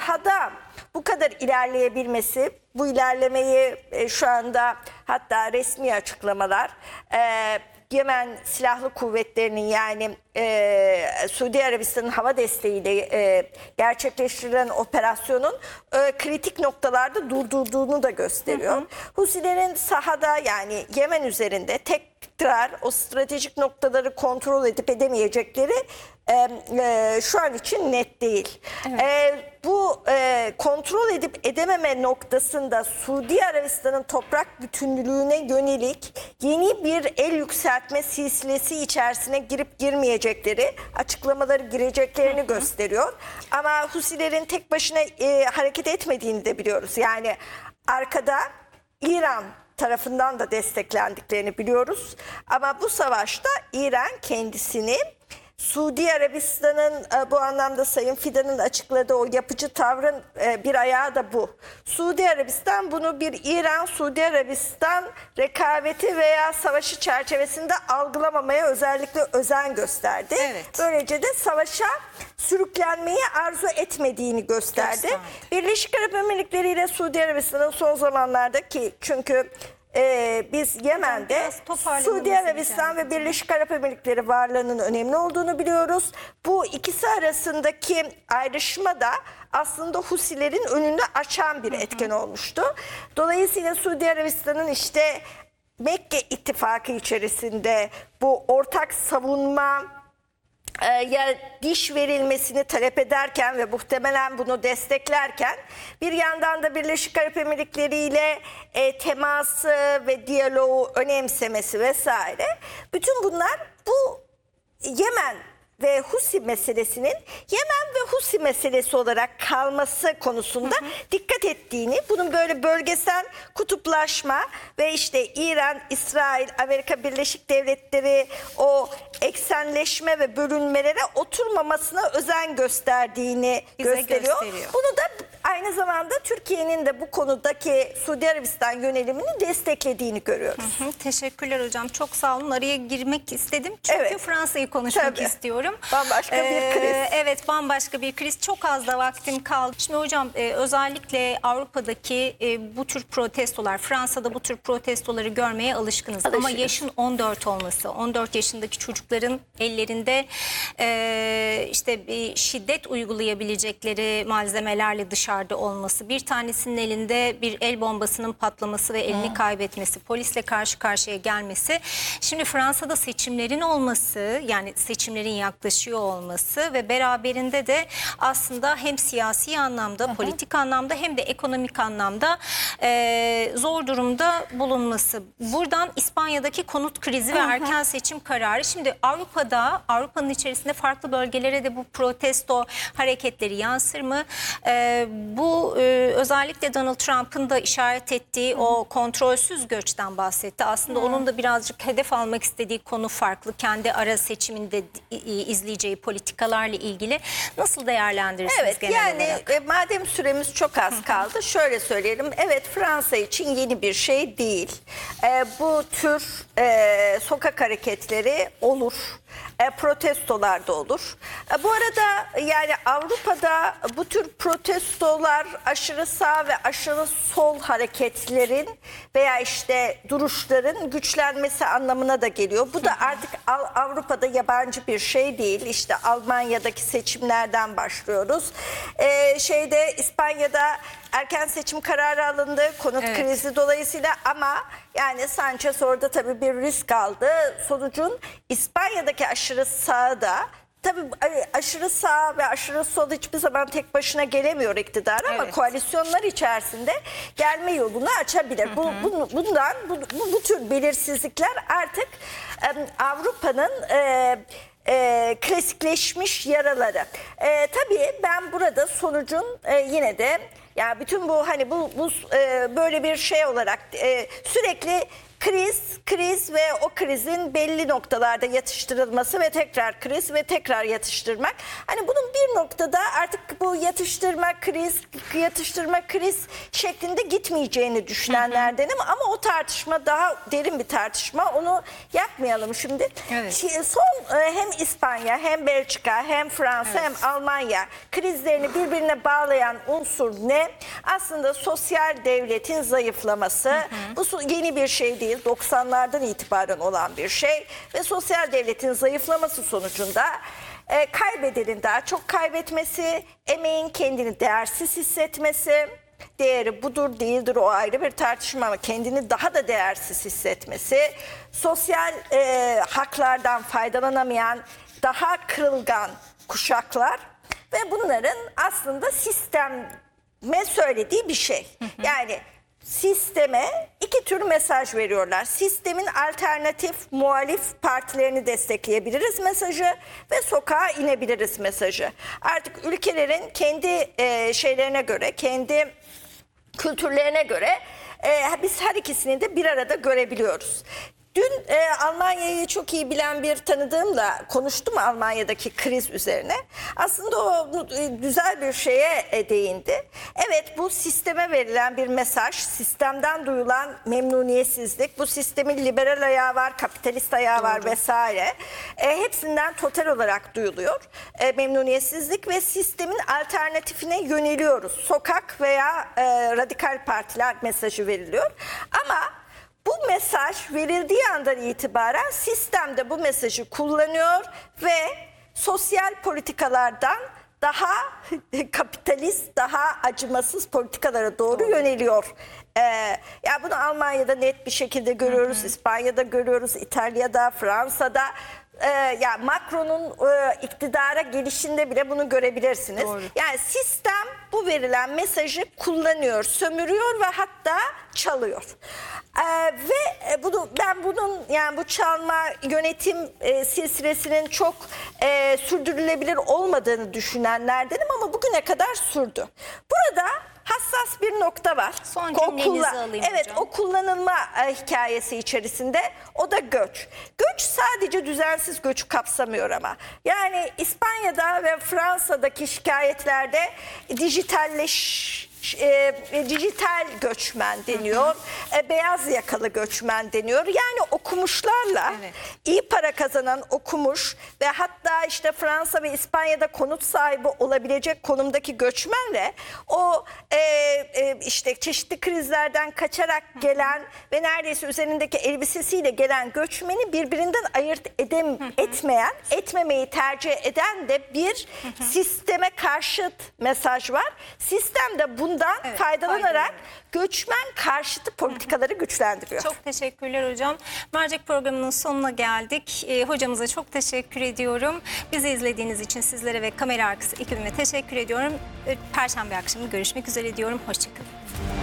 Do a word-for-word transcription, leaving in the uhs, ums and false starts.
sahada bu kadar ilerleyebilmesi, bu ilerlemeyi e, şu anda hatta resmi açıklamalar e, Yemen Silahlı Kuvvetleri'nin yani e, Suudi Arabistan'ın hava desteğiyle e, gerçekleştirilen operasyonun e, kritik noktalarda durdurduğunu da gösteriyor. Hı hı. Husilerin sahada yani Yemen üzerinde tekrar o stratejik noktaları kontrol edip edemeyecekleri e, e, şu an için net değil. Evet. E, bu e, kontrol edip edememe noktasında Suudi Arabistan'ın toprak bütünlüğüne yönelik yeni bir el yükseltme silsilesi içerisine girip girmeyecekleri, açıklamaları gireceklerini hı hı. gösteriyor. Ama Husilerin tek başına e, hareket etmediğini de biliyoruz. Yani arkada İran tarafından da desteklendiklerini biliyoruz. Ama bu savaşta İran kendisini Suudi Arabistan'ın bu anlamda Sayın Fidan'ın açıkladığı o yapıcı tavrın bir ayağı da bu. Suudi Arabistan bunu bir İran-Suudi Arabistan rekabeti veya savaşı çerçevesinde algılamamaya özellikle özen gösterdi. Evet. Böylece de savaşa sürüklenmeyi arzu etmediğini gösterdi. Gösterdi. Birleşik Arap Emirlikleri ile Suudi Arabistan'ın son zamanlardaki çünkü Ee, biz Yemen'de Suudi Arabistan ve Birleşik Arap Emirlikleri varlığının önemli olduğunu biliyoruz. Bu ikisi arasındaki ayrışma da aslında Husilerin önünü açan bir etken olmuştu. Dolayısıyla Suudi Arabistan'ın işte Mekke ittifakı içerisinde bu ortak savunma ya diş verilmesini talep ederken ve muhtemelen bunu desteklerken bir yandan da Birleşik Arap Emirlikleri ile e, teması ve diyaloğu önemsemesi vesaire. Bütün bunlar bu Yemen ve Husi meselesinin Yemen ve Husi meselesi olarak kalması konusunda hı hı. dikkat ettiğini, bunun böyle bölgesel kutuplaşma ve işte İran, İsrail, Amerika Birleşik Devletleri o eksenleşme ve bölünmelere oturmamasına özen gösterdiğini Bize gösteriyor. gösteriyor. Bunu da aynı zamanda Türkiye'nin de bu konudaki Suudi Arabistan yönelimini desteklediğini görüyoruz. Hı hı, teşekkürler hocam. Çok sağ olun. Araya girmek istedim. Çünkü evet. Fransa'yı konuşmak Tabii. istiyorum. Bambaşka ee, bir kriz. Evet, bambaşka bir kriz. Çok az da vaktim kaldı. Şimdi hocam e, özellikle Avrupa'daki e, bu tür protestolar, Fransa'da bu tür protestoları görmeye alışkınız. Alışkınız. Ama yaşın on dört olması, on dört yaşındaki çocukların ellerinde e, işte bir şiddet uygulayabilecekleri malzemelerle dışarıda olması, bir tanesinin elinde bir el bombasının patlaması ve elini hmm. kaybetmesi, polisle karşı karşıya gelmesi. Şimdi Fransa'da seçimlerin olması, yani seçimlerin yaklaşıyor olması ve beraberinde de aslında hem siyasi anlamda, Hı -hı. politik anlamda hem de ekonomik anlamda e, zor durumda bulunması. Buradan İspanya'daki konut krizi Hı -hı. ve erken seçim kararı. Şimdi Avrupa'da, Avrupa'nın içerisinde farklı bölgelere de bu protesto hareketleri yansır mı? E, bu e, özellikle Donald Trump'ın da işaret ettiği Hı -hı. o kontrolsüz göçten bahsetti. Aslında Hı -hı. onun da birazcık hedef almak istediği konu farklı. Kendi ara seçiminde izleyeceği politikalarla ilgili nasıl değerlendirirsiniz evet, genel yani, olarak? E, madem süremiz çok az kaldı şöyle söyleyelim. Evet, Fransa için yeni bir şey değil. E, bu tür e, sokak hareketleri olur. E, protestolar da olur. E, bu arada yani Avrupa'da bu tür protestolar aşırı sağ ve aşırı sol hareketlerin veya işte duruşların güçlenmesi anlamına da geliyor. Bu da artık Avrupa'da yabancı bir şey değil. İşte Almanya'daki seçimlerden başlıyoruz. E, şeyde İspanya'da erken seçim kararı alındı. Konut evet. krizi dolayısıyla ama yani Sanchez orada tabii bir risk aldı. Sonucun İspanya'daki aşırı sağda tabii aşırı sağ ve aşırı sol hiçbir zaman tek başına gelemiyor iktidara evet. ama koalisyonlar içerisinde gelme yolunu açabilir. Hı hı. Bu, bu, bundan bu, bu, bu tür belirsizlikler artık e, Avrupa'nın e, e, klasikleşmiş yaraları. E, tabii ben burada sonucun e, yine de ya bütün bu hani bu, bu e, böyle bir şey olarak e, sürekli kriz, kriz ve o krizin belli noktalarda yatıştırılması ve tekrar kriz ve tekrar yatıştırmak. Hani bunun bir noktada artık bu yatıştırma, kriz, yatıştırma, kriz şeklinde gitmeyeceğini düşünenlerdenim. Ama o tartışma daha derin bir tartışma. Onu yapmayalım şimdi. Evet. Son e, hem İspanya, hem Belçika, hem Fransa, Evet. hem Almanya krizlerini birbirine bağlayan unsur ne? Aslında sosyal devletin zayıflaması. Hı hı. Bu yeni bir şey değil. doksanlardan itibaren olan bir şey. Ve sosyal devletin zayıflaması sonucunda e, kaybedenin daha çok kaybetmesi, emeğin kendini değersiz hissetmesi, değeri budur değildir o ayrı bir tartışma ama kendini daha da değersiz hissetmesi, sosyal e, haklardan faydalanamayan daha kırılgan kuşaklar ve bunların aslında sisteme söylediği bir şey. Hı hı. Yani sisteme iki tür mesaj veriyorlar. Sistemin alternatif muhalif partilerini destekleyebiliriz mesajı ve sokağa inebiliriz mesajı. Artık ülkelerin kendi e, şeylerine göre, kendi kültürlerine göre e, biz her ikisini de bir arada görebiliyoruz. Dün e, Almanya'yı çok iyi bilen bir tanıdığımla konuştum Almanya'daki kriz üzerine. Aslında o e, güzel bir şeye e, değindi. Evet, bu sisteme verilen bir mesaj, sistemden duyulan memnuniyetsizlik, bu sistemin liberal ayağı var, kapitalist ayağı var vesaire. E, hepsinden total olarak duyuluyor e, memnuniyetsizlik ve sistemin alternatifine yöneliyoruz. Sokak veya e, radikal partiler mesajı veriliyor. Ama bu mesaj verildiği andan itibaren sistem de bu mesajı kullanıyor ve sosyal politikalardan daha kapitalist, daha acımasız politikalara doğru, doğru. yöneliyor. Ee, ya bunu Almanya'da net bir şekilde görüyoruz, hı hı. İspanya'da görüyoruz, İtalya'da, Fransa'da. Ee, ya Macron'un e, iktidara gelişinde bile bunu görebilirsiniz. Doğru. Yani sistem bu verilen mesajı kullanıyor, sömürüyor ve hatta çalıyor. Ee, ve bunu ben bunun yani bu çalma yönetim e, silsilesinin çok e, sürdürülebilir olmadığını düşünenlerdenim ama bugüne kadar sürdü. Burada hassas bir nokta var. Son o cümlenizi kullan- alayım Evet, hocam. o kullanılma e, hikayesi içerisinde o da göç. Göç sadece düzensiz göçü kapsamıyor ama. Yani İspanya'da ve Fransa'daki şikayetlerde dijitalleş E, dijital göçmen deniyor, e, beyaz yakalı göçmen deniyor. Yani okumuşlarla evet. iyi para kazanan okumuş ve hatta işte Fransa ve İspanya'da konut sahibi olabilecek konumdaki göçmenle o e, e, işte çeşitli krizlerden kaçarak gelen ve neredeyse üzerindeki elbisesiyle gelen göçmeni birbirinden ayırt edem, etmeyen, etmemeyi tercih eden de bir sisteme karşıt mesaj var. Sistem de bu bundan evet, faydalanarak faydalı. göçmen karşıtı politikaları güçlendiriyor. Çok teşekkürler hocam. Mercek programının sonuna geldik. E, hocamıza çok teşekkür ediyorum. Bizi izlediğiniz için sizlere ve kamera arkası ekibime teşekkür ediyorum. Perşembe akşamı görüşmek üzere diyorum. Hoşçakalın.